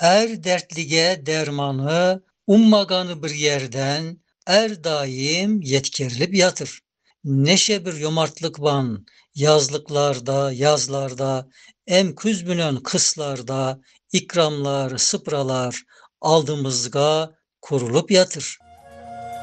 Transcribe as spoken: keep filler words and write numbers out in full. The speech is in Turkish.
Er dertlige dermanı ummaganı bir yerden er daim yetkerilip yatır. Neşe bir yomartlık van yazlıklarda, yazlarda, em küzbünön kıslarda, ikramlar, sıpralar aldığımızga kurulup yatır.